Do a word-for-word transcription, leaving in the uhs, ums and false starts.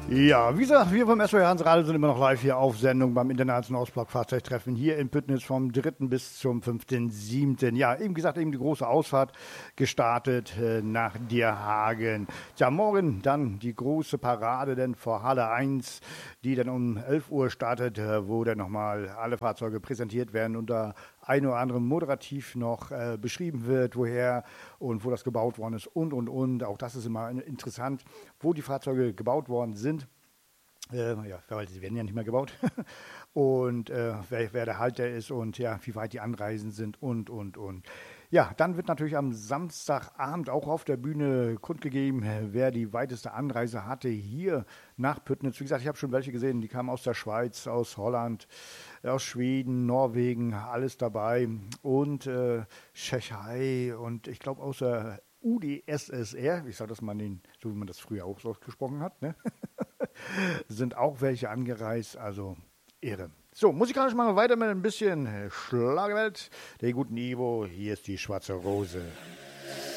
Ja, wie gesagt, wir vom S W R Hans Radio sind immer noch live hier auf Sendung beim Internationalen Ausblock-Fahrzeugtreffen hier in Püttnitz vom dritten bis zum fünften siebten Ja, eben gesagt, eben die große Ausfahrt gestartet äh, nach Dierhagen. Tja, morgen dann die große Parade denn vor Halle eins, die dann um elf Uhr startet, äh, wo dann nochmal alle Fahrzeuge präsentiert werden und da ein oder andere moderativ noch äh, beschrieben wird, woher und wo das gebaut worden ist und, und, und. Auch das ist immer interessant, wo die Fahrzeuge gebaut worden sind. Äh, ja, weil sie werden ja nicht mehr gebaut. und äh, wer, wer der Halter ist und ja, wie weit die Anreisen sind und, und, und. Ja, dann wird natürlich am Samstagabend auch auf der Bühne kundgegeben, wer die weiteste Anreise hatte hier nach Püttnitz. Wie gesagt, ich habe schon welche gesehen, die kamen aus der Schweiz, aus Holland, aus Schweden, Norwegen, alles dabei und äh, Tschechei und ich glaube aus der U d S S R, ich sage das mal, den, so wie man das früher auch so ausgesprochen hat, ne? sind auch welche angereist, also irre. So, musikalisch machen wir weiter mit ein bisschen Schlagerwelt. Der guten Ivo, hier ist die Schwarze Rose.